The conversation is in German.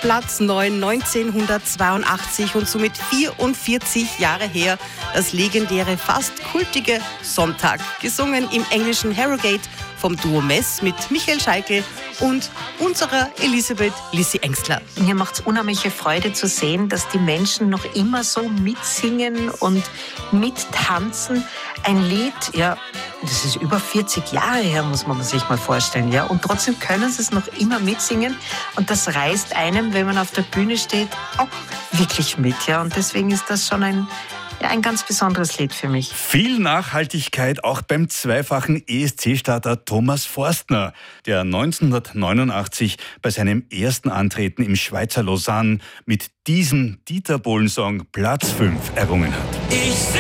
Platz 9 1982 und somit 44 Jahre her das legendäre, fast kultige Sonntag, gesungen im englischen Harrogate vom Duo Mess mit Michael Scheikel und unserer Elisabeth Lissi Engstler. Mir macht es unheimliche Freude zu sehen, dass die Menschen noch immer so mitsingen und mittanzen. Ein Lied, ja, das ist über 40 Jahre her, muss man sich mal vorstellen, ja. Und trotzdem können sie es noch immer mitsingen. Und das reißt einem, wenn man auf der Bühne steht, auch wirklich mit, ja. Und deswegen ist das schon ein ganz besonderes Lied für mich. Viel Nachhaltigkeit auch beim zweifachen ESC-Starter Thomas Forstner, der 1989 bei seinem ersten Antreten im Schweizer Lausanne mit diesem Dieter Bohlen-Song Platz 5 errungen hat.